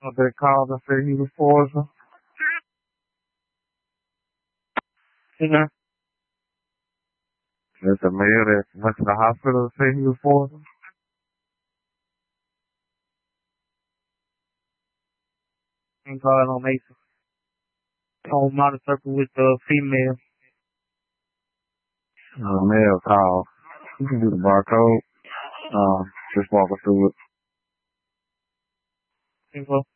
They called and said he was poisoned. You know, there's a male that went to the hospital and said he was poisoned. And called on Mason. On motorcycle with the female. Male call. You can do the barcode. Just walk us through it. Info.